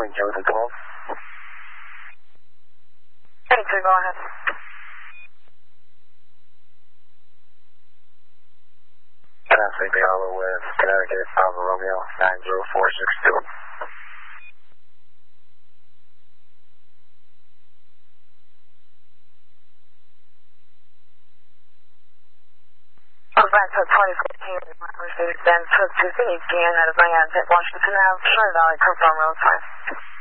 morning, Jonathan 12. 82, go ahead. St. Hollow with Connecticut, Alpha Romeo 90462. Back to 2014, received then took to the again at a bring out at Washington Ave, Trinidad, confirm real time.